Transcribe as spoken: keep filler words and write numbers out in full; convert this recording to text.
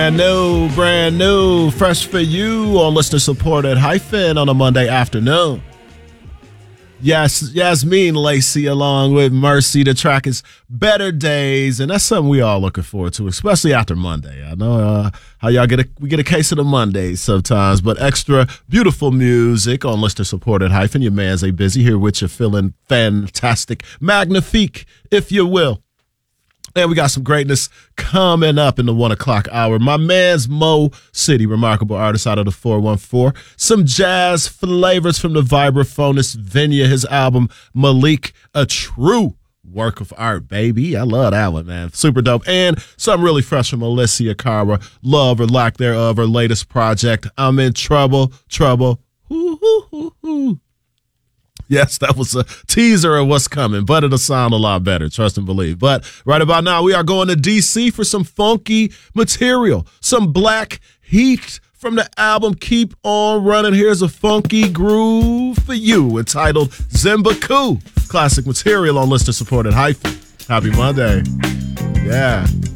Brand new, brand new, fresh for you on listener supported hyphen on a Monday afternoon. Yes, Yasmin Lacey along with Mercy. The track is Better Days, and that's something we all looking forward to, especially after Monday. I know uh, how y'all get a we get a case of the Mondays sometimes, but extra beautiful music on listener supported hyphen. Your man's A Busy here with you, feeling fantastic, magnifique, if you will. And we got some greatness coming up in the one o'clock hour. My man's Mo City, remarkable artist out of the four one four. Some jazz flavors from the vibraphonist Vinya, his album Malik, a true work of art, baby. I love that one, man. Super dope. And something really fresh from Alicia Cara, love or lack thereof, her latest project, I'm in Trouble, Trouble. Hoo, hoo, hoo, hoo. Yes, that was a teaser of what's coming, but it'll sound a lot better, trust and believe. But right about now, we are going to D C for some funky material, some black heat from the album Keep On Running. Here's a funky groove for you entitled Zimbaku. Classic material on listener supported hyphen. Happy Monday. Yeah.